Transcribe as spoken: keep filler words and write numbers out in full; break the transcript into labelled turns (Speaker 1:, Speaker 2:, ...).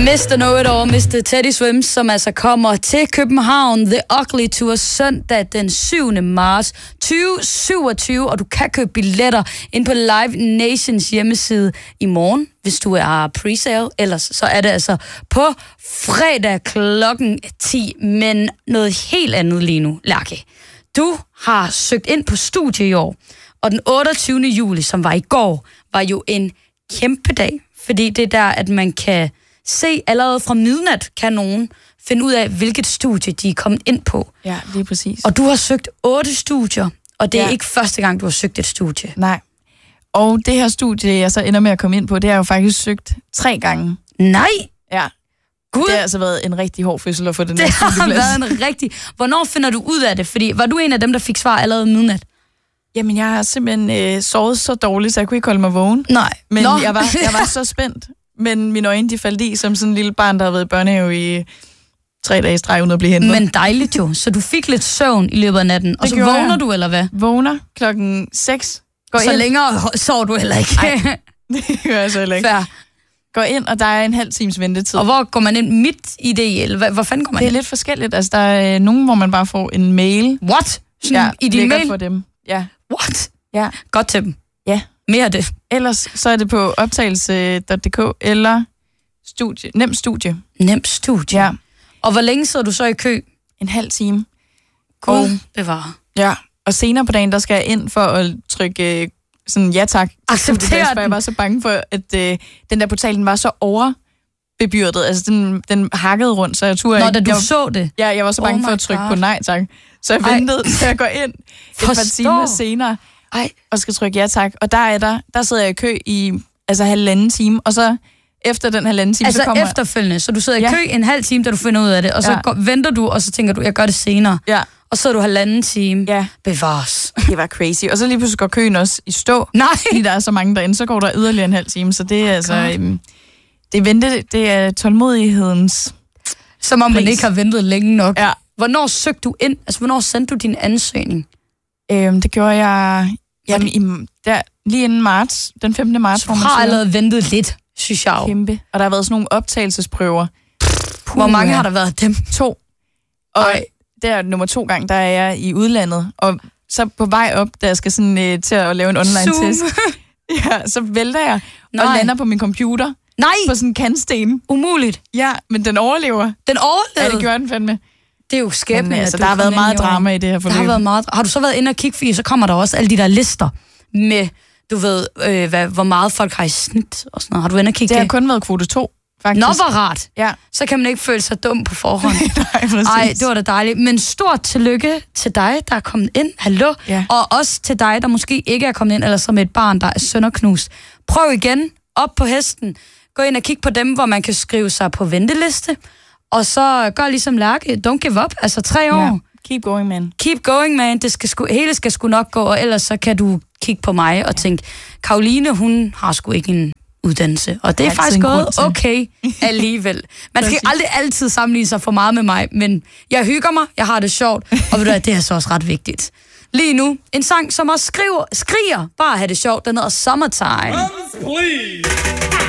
Speaker 1: mister Know-It-All, mister Teddy Swims, som altså kommer til København The Ugly Tour søndag den syvende marts tyve syvogtyve, og du kan købe billetter ind på Live Nations hjemmeside i morgen, hvis du er pre-sale. Ellers så er det altså på fredag klokken ti, men noget helt andet lige nu, Lærke. Du har søgt ind på studie i år, og den otteogtyvende juli, som var i går, var jo en kæmpe dag, fordi det er der, at man kan se allerede fra midnat, kan nogen finde ud af, hvilket studie de er kommet ind på.
Speaker 2: Ja, lige præcis.
Speaker 1: Og du har søgt otte studier, og det er
Speaker 2: ja.
Speaker 1: ikke første gang, du har søgt et studie.
Speaker 2: Nej. Og det her studie, jeg så ender med at komme ind på, det har jeg jo faktisk søgt tre gange.
Speaker 1: Nej!
Speaker 2: Ja.
Speaker 1: Gud.
Speaker 2: Det har altså været en rigtig hård fødsel at få den
Speaker 1: det
Speaker 2: her
Speaker 1: studieplads. Det har været en rigtig... Hvornår finder du ud af det? Fordi var du en af dem, der fik svar allerede midnat?
Speaker 2: Jamen, jeg har simpelthen øh, sovet så dårligt, så jeg kunne ikke holde mig vågen.
Speaker 1: Nej.
Speaker 2: Men jeg var, jeg var så spændt. Men mine øjne, de faldt i, som sådan en lille barn, der har været i børnehave i tre dage streg, uden at blive hentet.
Speaker 1: Men dejligt jo. Så du fik lidt søvn i løbet af natten, og så vågner jeg. du, eller hvad?
Speaker 2: Vågner klokken seks.
Speaker 1: Går så ind. Længere sov du heller ikke.
Speaker 2: Nej, det gør jeg så heller ikke. Færd. Går ind, og der er en halv times ventetid.
Speaker 1: Og hvor går man ind? Midt i det, eller hvad, hvor fanden går man
Speaker 2: Det er
Speaker 1: ind?
Speaker 2: lidt forskelligt. Altså, der er nogen, hvor man bare får en mail.
Speaker 1: What? Sådan
Speaker 2: ja,
Speaker 1: i din mail?
Speaker 2: for dem. Ja.
Speaker 1: What?
Speaker 2: Ja.
Speaker 1: Godt til dem.
Speaker 2: Ja.
Speaker 1: Mere af det.
Speaker 2: Ellers så er det på optagelse punktum d k eller studie. Nem studie.
Speaker 1: Nem studie.
Speaker 2: Ja.
Speaker 1: Og hvor længe sidder du så i kø?
Speaker 2: En halv time.
Speaker 1: Gud, det var.
Speaker 2: Ja, og senere på dagen, der skal jeg ind for at trykke øh, sådan ja tak.
Speaker 1: Acceptere den.
Speaker 2: For jeg var så bange for, at øh, den der portal, den var så overbebyrdet. Altså, den, den hakkede rundt, så jeg turde
Speaker 1: Nå,
Speaker 2: ikke.
Speaker 1: da du
Speaker 2: jeg,
Speaker 1: så det?
Speaker 2: Ja, jeg var så bange oh for at trykke God. på nej tak. Så jeg ventede til at gå ind et par timer senere
Speaker 1: Ej.
Speaker 2: og skal trykke ja tak. Og der er der, der sidder jeg i kø i altså halvanden time, og så efter den halvanden time,
Speaker 1: altså
Speaker 2: så kommer...
Speaker 1: Altså efterfølgende, så du sidder i
Speaker 2: ja.
Speaker 1: kø en halv time, da du finder ud af det, og så ja. går, venter du, og så tænker du, jeg gør det senere.
Speaker 2: Ja.
Speaker 1: Og så er du halvanden time.
Speaker 2: Ja.
Speaker 1: Bevares.
Speaker 2: Det var crazy. Og så lige pludselig går køen også i stå.
Speaker 1: Nej.
Speaker 2: Fordi der er så mange derinde, så går der yderligere en halv time. Så det er oh, altså... Øhm, det, vente, det er tålmodighedens...
Speaker 1: Som om
Speaker 2: pris.
Speaker 1: man ikke har ventet længe nok.
Speaker 2: Ja.
Speaker 1: Hvornår søgte du ind? Altså, hvornår sendte du din ansøgning?
Speaker 2: Øhm, det gjorde jeg... Jamen, i, der, lige inden marts. Den femte marts.
Speaker 1: Så du har allerede ventet lidt, synes jeg.
Speaker 2: Kæmpe. Og der har været sådan nogle optagelsesprøver.
Speaker 1: Puh, Hvor mange har der været dem?
Speaker 2: To. Og Ej. der nummer to gang, der er jeg i udlandet. Og så på vej op, da jeg skal sådan, øh, til at lave en online-test, ja, så vælter jeg Nej. og lander på min computer.
Speaker 1: Nej!
Speaker 2: På sådan en kantsten.
Speaker 1: Umuligt.
Speaker 2: Ja, men den overlever.
Speaker 1: Den overlevede?
Speaker 2: Ja, det gjorde den fandme.
Speaker 1: Det er jo skæbne.
Speaker 2: Altså, der har været meget drama i det her forløb.
Speaker 1: Der har været meget. Har du så været inde og kigge, fordi så kommer der også alle de der lister med, du ved, øh, hvad, hvor meget folk har i snit og sådan noget. Har du inde og kigge
Speaker 2: det? Det har kun været kvote to, faktisk.
Speaker 1: Nå, hvor rart.
Speaker 2: Ja.
Speaker 1: Så kan man ikke føle sig dum på forhånd.
Speaker 2: Nej, præcis.
Speaker 1: Ej, det var da dejligt. Men stort tillykke til dig, der er kommet ind. Hallo.
Speaker 2: Ja.
Speaker 1: Og også til dig, der måske ikke er kommet ind, eller som et barn, der er sønderknust. Prøv igen. Op på hesten. Gå ind og kig på dem, hvor man kan skrive sig på venteliste. Og så gør ligesom Lærke. Don't give up. Altså tre år.
Speaker 2: Ja. Keep going, man.
Speaker 1: Keep going, man. Det skal sku, hele skal sgu nok gå, og ellers så kan du kigge på mig og tænke, Karoline, hun har sgu ikke en uddannelse. Og det er faktisk gået okay alligevel. Man skal aldrig altid sammenligne sig for meget med mig, men jeg hygger mig, jeg har det sjovt, og ved du hvad, det er så også ret vigtigt. Lige nu, en sang, som også skriver, skriger, bare have det sjovt, den hedder Summertime.